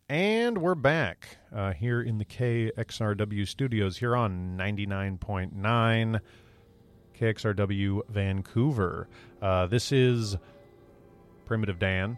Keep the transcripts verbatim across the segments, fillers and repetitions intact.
And we're back uh, here in the K X R W studios here on ninety-nine point nine K X R W Vancouver. Uh, this is Primitive Dan.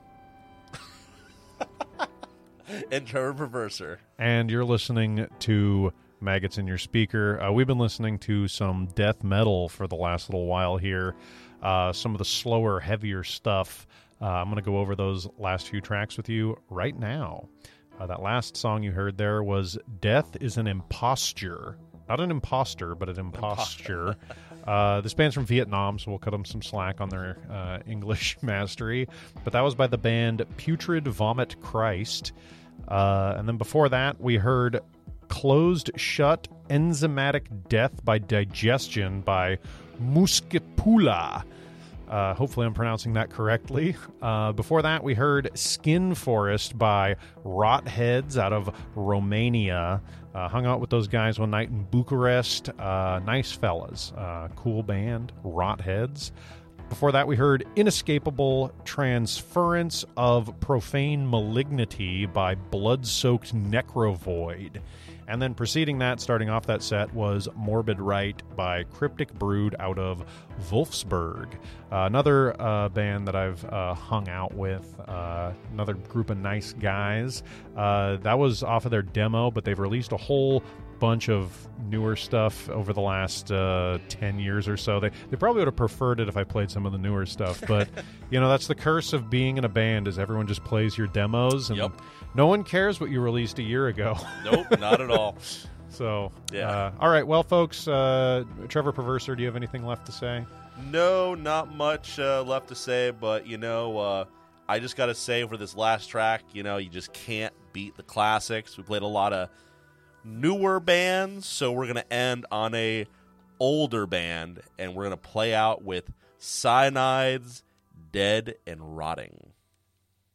And Trevor Perverser. And you're listening to Maggots in Your Speaker. Uh, we've been listening to some death metal for the last little while here. Uh, some of the slower, heavier stuff. Uh, I'm going to go over those last few tracks with you right now. Uh, that last song you heard there was Death is an Imposture. Not an imposter, but an imposture. uh, this band's from Vietnam, so we'll cut them some slack on their uh, English mastery. But that was by the band Putrid Vomit Christ. Uh, and then before that, we heard Closed Shut Enzymatic Death by Digestion by Muskipula. Uh, hopefully I'm pronouncing that correctly. Uh, before that, we heard Skin Forest by Rot Heads out of Romania. Uh, hung out with those guys one night in Bucharest. Uh, nice fellas. Uh, cool band, Rot Heads. Before that, we heard Inescapable Transference of Profane Malignity by Blood-Soaked Necrovoid. And then preceding that, starting off that set, was Morbid Rite by Cryptic Brood out of Wolfsburg. Uh, another uh, band that I've uh, hung out with, uh, another group of nice guys. Uh, that was off of their demo, but they've released a whole bunch of newer stuff over the last uh, ten years or so. They they probably would have preferred it if I played some of the newer stuff, but you know, that's the curse of being in a band, is everyone just plays your demos and yep. no one cares what you released a year ago. Nope, not at all. So, yeah. Uh, all right, well, folks, uh, Trevor Perverser, do you have anything left to say? No, not much uh, left to say, but, you know, uh, I just got to say for this last track, you know, you just can't beat the classics. We played a lot of newer bands, so we're going to end on a older band, and we're going to play out with Cyanide's Dead and Rotting.